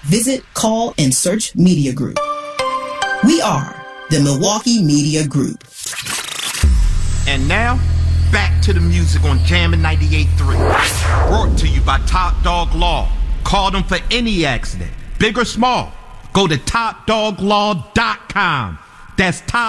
visit Call and Search Media Group. We are the Milwaukee Media Group. And now, back to the music on Jammin' 98.3. Brought to you by Top Dog Law. Call them for any accident, big or small. Go to topdoglaw.com. That's Top